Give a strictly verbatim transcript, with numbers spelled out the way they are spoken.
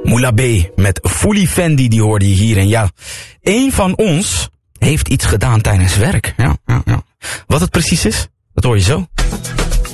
Moula B met Fully Fendi, die hoorde je hier. En ja, één van ons heeft iets gedaan tijdens werk. Ja, ja, ja. Wat het precies is, dat hoor je zo.